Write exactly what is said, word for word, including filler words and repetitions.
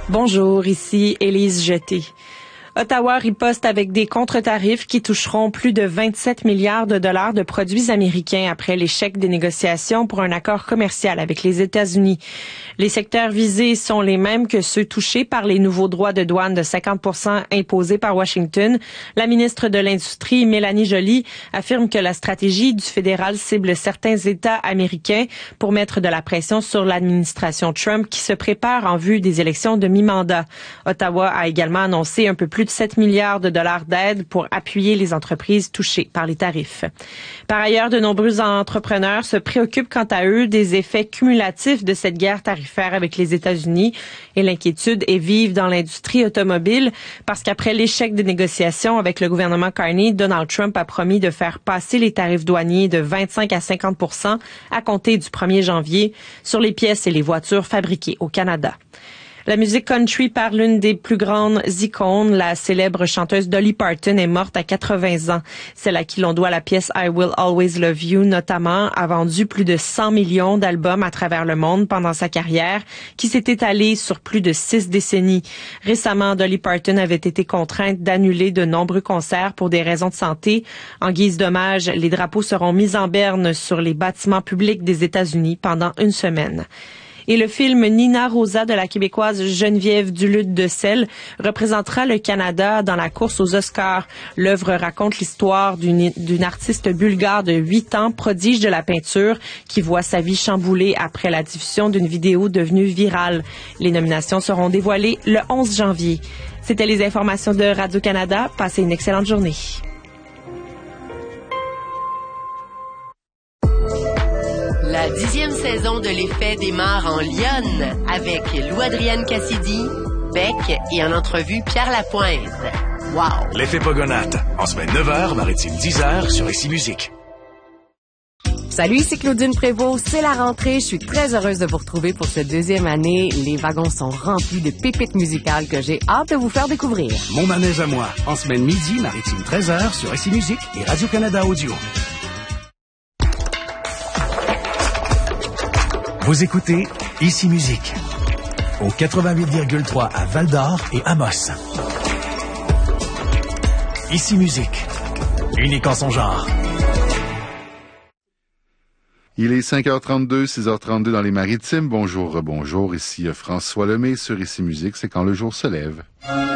Bonjour, ici Élise Jeté. Ottawa riposte avec des contre-tarifs qui toucheront plus de vingt-sept milliards de dollars de produits américains après l'échec des négociations pour un accord commercial avec les États-Unis. Les secteurs visés sont les mêmes que ceux touchés par les nouveaux droits de douane de cinquante pour cent imposés par Washington. La ministre de l'Industrie, Mélanie Joly, affirme que la stratégie du fédéral cible certains États américains pour mettre de la pression sur l'administration Trump qui se prépare en vue des élections de mi-mandat. Ottawa a également annoncé un peu plus de sept milliards de dollars d'aide pour appuyer les entreprises touchées par les tarifs. Par ailleurs, de nombreux entrepreneurs se préoccupent quant à eux des effets cumulatifs de cette guerre tarifaire avec les États-Unis et l'inquiétude est vive dans l'industrie automobile parce qu'après l'échec des négociations avec le gouvernement Carney, Donald Trump a promis de faire passer les tarifs douaniers de vingt-cinq à cinquante pour cent à compter du premier janvier sur les pièces et les voitures fabriquées au Canada. La musique country par l'une des plus grandes icônes, la célèbre chanteuse Dolly Parton, est morte à quatre-vingts ans. Celle à qui l'on doit la pièce I Will Always Love You, notamment, a vendu plus de cent millions d'albums à travers le monde pendant sa carrière, qui s'est étalée sur plus de six décennies. Récemment, Dolly Parton avait été contrainte d'annuler de nombreux concerts pour des raisons de santé. En guise d'hommage, les drapeaux seront mis en berne sur les bâtiments publics des États-Unis pendant une semaine. Et le film Nina Rosa de la Québécoise Geneviève Duluth de Selle représentera le Canada dans la course aux Oscars. L'œuvre raconte l'histoire d'une, d'une artiste bulgare de huit ans, prodige de la peinture, qui voit sa vie chamboulée après la diffusion d'une vidéo devenue virale. Les nominations seront dévoilées le onze janvier. C'était les informations de Radio-Canada. Passez une excellente journée. La dixième saison de l'Effet démarre en Lyonne avec Lou-Adrienne Cassidy, Beck et en entrevue Pierre Lapointe. Wow! L'Effet Pogonate, en semaine neuf heures, maritime dix heures sur Ici Musique. Salut, ici Claudine Prévost, c'est la rentrée. Je suis très heureuse de vous retrouver pour cette deuxième année. Les wagons sont remplis de pépites musicales que j'ai hâte de vous faire découvrir. Mon manège à moi, en semaine midi, maritime treize heures sur Ici Musique et Radio-Canada Audio. Vous écoutez Ici Musique au quatre-vingt-huit virgule trois à Val-d'Or et Amos. Ici Musique, unique en son genre. Il est cinq heures trente-deux, six heures trente-deux dans les Maritimes. Bonjour, bonjour. Ici François Lemay sur Ici Musique. C'est quand le jour se lève.